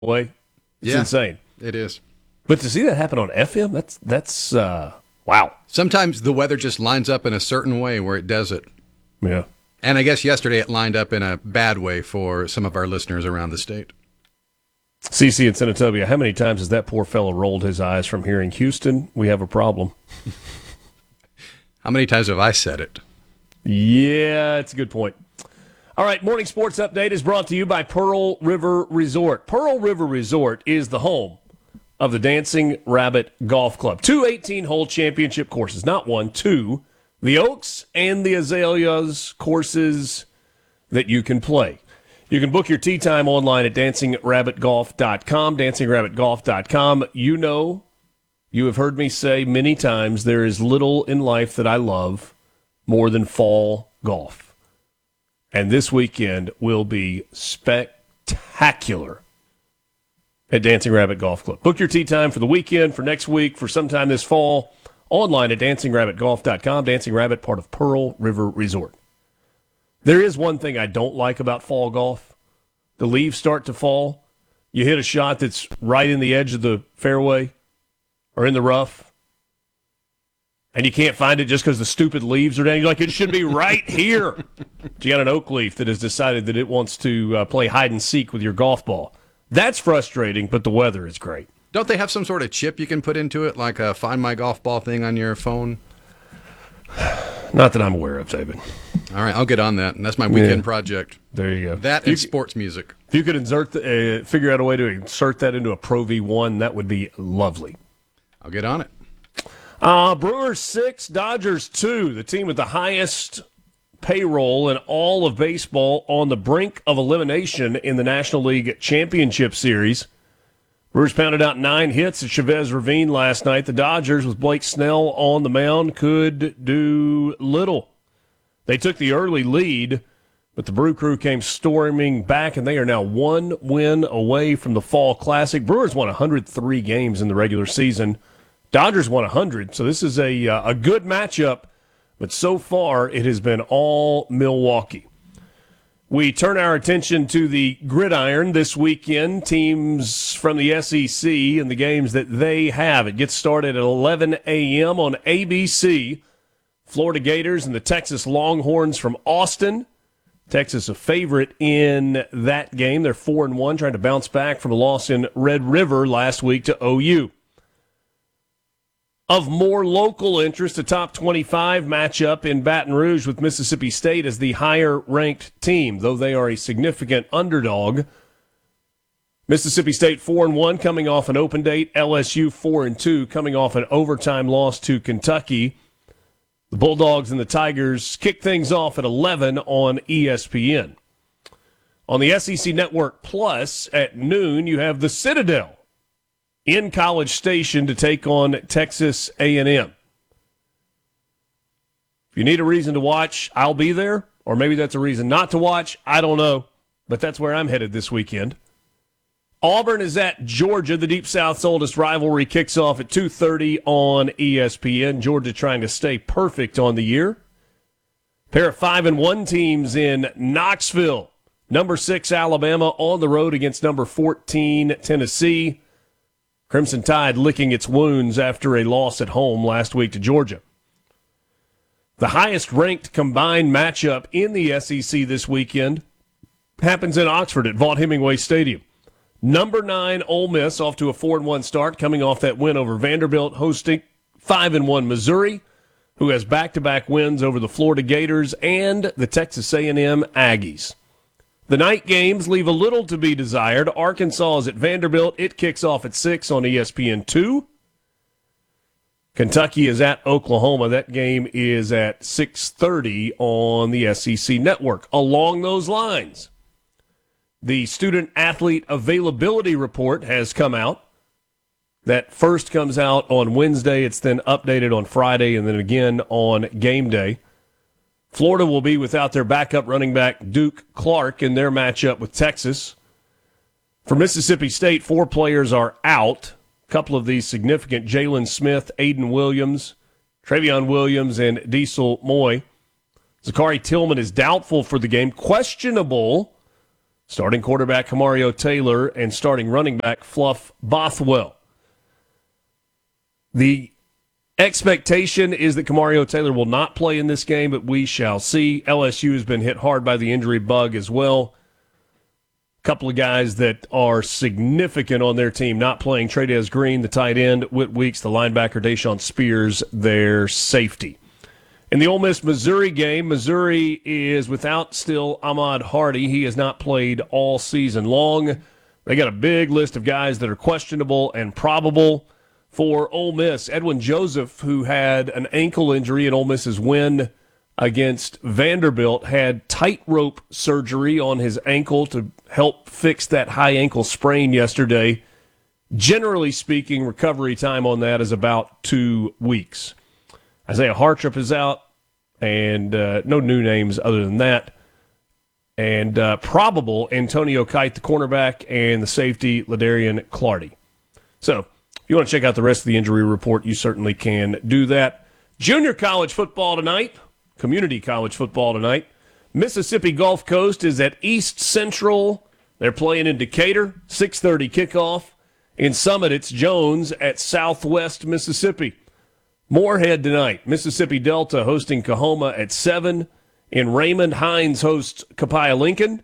way. It's insane. It is. But to see that happen on FM, that's wow. Sometimes the weather just lines up in a certain way where it does it. Yeah. And I guess yesterday it lined up in a bad way for some of our listeners around the state. CC in Senatobia, how many times has that poor fellow rolled his eyes from hearing Houston? We have a problem. How many times have I said it? Yeah, it's a good point. All right, Morning Sports Update is brought to you by Pearl River Resort. Pearl River Resort is the home of the Dancing Rabbit Golf Club. 2 18-hole championship courses, not one, two. The Oaks and the Azaleas courses that you can play. You can book your tee time online at dancingrabbitgolf.com, dancingrabbitgolf.com. You know, you have heard me say many times, there is little in life that I love more than fall golf. And this weekend will be spectacular at Dancing Rabbit Golf Club. Book your tee time for the weekend, for next week, for sometime this fall, online at dancingrabbitgolf.com. Dancing Rabbit, part of Pearl River Resort. There is one thing I don't like about fall golf. The leaves start to fall. You hit a shot that's right in the edge of the fairway or in the rough, and you can't find it just because the stupid leaves are down. You're like, it should be right here. But you got an oak leaf that has decided that it wants to play hide and seek with your golf ball. That's frustrating, but the weather is great. Don't they have some sort of chip you can put into it, like a Find My Golf Ball thing on your phone? Not that I'm aware of, David. All right, I'll get on that, and that's my weekend project. There you go. That and sports music. If you could figure out a way to insert that into a Pro V1, that would be lovely. I'll get on it. Brewers 6, Dodgers 2. The team with the highest payroll in all of baseball on the brink of elimination in the National League Championship Series. Brewers pounded out 9 hits at Chavez Ravine last night. The Dodgers, with Blake Snell on the mound, could do little. They took the early lead, but the Brew Crew came storming back, and they are now 1 win away from the Fall Classic. Brewers won 103 games in the regular season. Dodgers won 100, so this is a good matchup, but so far it has been all Milwaukee. We turn our attention to the gridiron this weekend, teams from the SEC and the games that they have. It gets started at 11 a.m. on ABC. Florida Gators and the Texas Longhorns from Austin. Texas a favorite in that game. They're 4-1, trying to bounce back from a loss in Red River last week to OU. Of more local interest, a top 25 matchup in Baton Rouge with Mississippi State as the higher-ranked team, though they are a significant underdog. Mississippi State 4-1 coming off an open date. LSU 4-2 coming off an overtime loss to Kentucky. The Bulldogs and the Tigers kick things off at 11 on ESPN. On the SEC Network Plus at noon, you have the Citadel in College Station to take on Texas A&M. If you need a reason to watch, I'll be there. Or maybe that's a reason not to watch. I don't know. But that's where I'm headed this weekend. Auburn is at Georgia. The Deep South's oldest rivalry kicks off at 2:30 on ESPN. Georgia trying to stay perfect on the year. Pair of 5-1 teams in Knoxville. Number 6 Alabama on the road against number 14 Tennessee. Crimson Tide licking its wounds after a loss at home last week to Georgia. The highest-ranked combined matchup in the SEC this weekend happens in Oxford at Vaught-Hemingway Stadium. Number 9 Ole Miss off to a 4-1 start, coming off that win over Vanderbilt, hosting 5-1 Missouri, who has back-to-back wins over the Florida Gators and the Texas A&M Aggies. The night games leave a little to be desired. Arkansas is at Vanderbilt. It kicks off at 6 on ESPN2. Kentucky is at Oklahoma. That game is at 6:30 on the SEC Network. Along those lines, the student-athlete availability report has come out. That first comes out on Wednesday. It's then updated on Friday and then again on game day. Florida will be without their backup running back, Duke Clark, in their matchup with Texas. For Mississippi State, 4 players are out. A couple of these significant: Jalen Smith, Aiden Williams, Travion Williams, and Diesel Moy. Zachary Tillman is doubtful for the game. Questionable starting quarterback Kamario Taylor, and starting running back Fluff Bothwell. The expectation is that Kamario Taylor will not play in this game, but we shall see. LSU has been hit hard by the injury bug as well. A couple of guys that are significant on their team not playing: Trey'Dez Green, the tight end; Whit Weeks, the linebacker; Deshaun Spears, their safety. In the Ole Miss-Missouri game, Missouri is without still Ahmad Hardy. He has not played all season long. They got a big list of guys that are questionable and probable for Ole Miss. Edwin Joseph, who had an ankle injury in Ole Miss's win against Vanderbilt, had tightrope surgery on his ankle to help fix that high ankle sprain yesterday. Generally speaking, recovery time on that is about 2 weeks. Isaiah Hartrip is out, and no new names other than that. And probable Antonio Kite, the cornerback, and the safety, Ladarian Clardy. So if you want to check out the rest of the injury report, you certainly can do that. Junior college football tonight. Community college football tonight. Mississippi Gulf Coast is at East Central. They're playing in Decatur. 6:30 kickoff. In Summit, it's Jones at Southwest Mississippi. Moorhead tonight. Mississippi Delta hosting Coahoma at 7. In Raymond, Hines hosts Copiah Lincoln.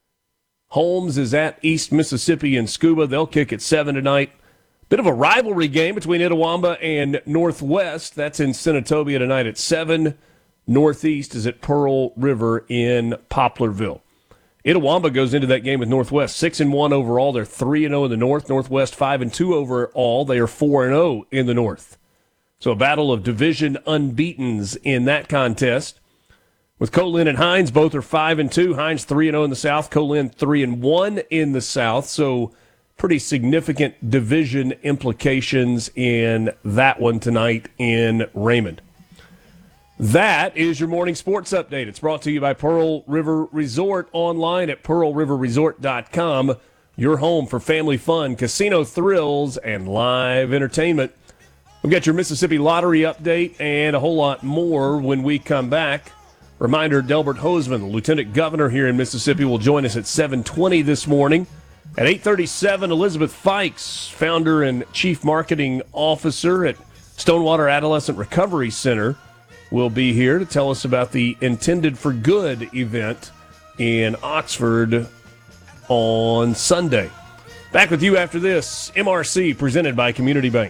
Holmes is at East Mississippi in Scuba. They'll kick at 7 tonight. Bit of a rivalry game between Itawamba and Northwest. That's in Senatobia tonight at 7. Northeast is at Pearl River in Poplarville. Itawamba goes into that game with Northwest 6-1 overall. They're 3-0 in the North. Northwest 5-2 overall. They are 4-0 in the North. So a battle of division unbeatens in that contest. With Colin and Hines, both are 5-2. Hines 3-0 in the South. Colin 3-1 in the South. So pretty significant division implications in that one tonight in Raymond. That is your morning sports update. It's brought to you by Pearl River Resort, online at pearlriverresort.com. Your home for family fun, casino thrills, and live entertainment. We've got your Mississippi Lottery update and a whole lot more when we come back. Reminder, Delbert Hoseman, the Lieutenant Governor here in Mississippi, will join us at 7:20 this morning. At 8:37, Elizabeth Fikes, founder and Chief Marketing Officer at Stonewater Adolescent Recovery Center, will be here to tell us about the Intended for Good event in Oxford on Sunday. Back with you after this. MRC presented by Community Bank.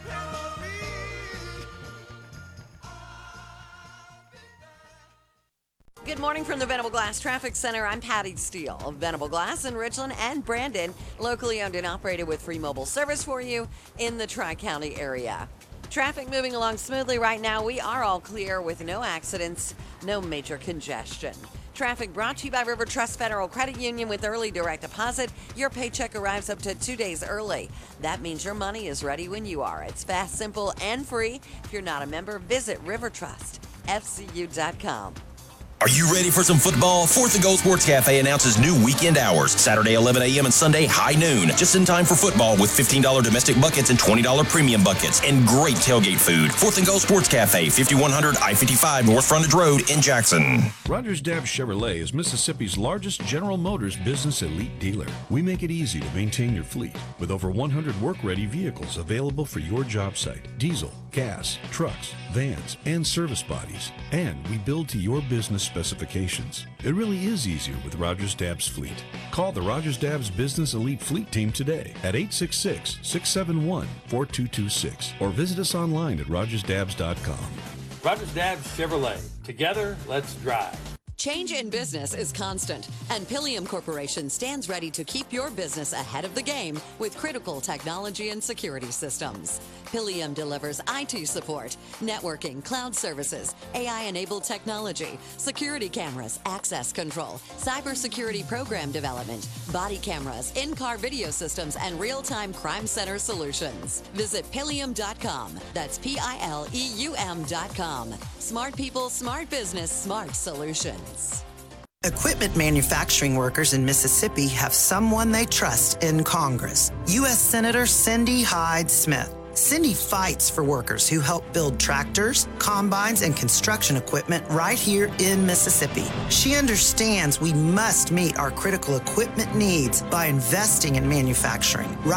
Good morning from the Venable Glass Traffic Center. I'm Patty Steele of Venable Glass in Richland and Brandon, locally owned and operated with free mobile service for you in the Tri-County area. Traffic moving along smoothly right now. We are all clear with no accidents, no major congestion. Traffic brought to you by River Trust Federal Credit Union with early direct deposit. Your paycheck arrives up to 2 days early. That means your money is ready when you are. It's fast, simple, and free. If you're not a member, visit rivertrustfcu.com. Are you ready for some football? Fourth and Goal Sports Cafe announces new weekend hours. Saturday 11 a.m. and Sunday high noon. Just in time for football with $15 domestic buckets and $20 premium buckets. And great tailgate food. Fourth and Goal Sports Cafe, 5100 I-55 North Frontage Road in Jackson. Rogers Dabbs Chevrolet is Mississippi's largest General Motors business elite dealer. We make it easy to maintain your fleet with over 100 work-ready vehicles available for your job site. Diesel, gas, trucks, vans, and service bodies. And we build to your business specifications. It really is easier with Rogers Dabbs Fleet. Call the Rogers Dabbs Business Elite Fleet Team today at 866-671-4226 or visit us online at rogersdabbs.com. Rogers Dabbs Chevrolet. Together, let's drive. Change in business is constant, and Pilium Corporation stands ready to keep your business ahead of the game with critical technology and security systems. Pilium delivers IT support, networking, cloud services, AI-enabled technology, security cameras, access control, cybersecurity program development, body cameras, in-car video systems, and real-time crime center solutions. Visit Pilium.com. That's Pileum.com. Smart people, smart business, smart solutions. Equipment manufacturing workers in Mississippi have someone they trust in Congress. U.S. Senator Cindy Hyde Smith. Cindy fights for workers who help build tractors, combines, and construction equipment right here in Mississippi. She understands we must meet our critical equipment needs by investing in manufacturing.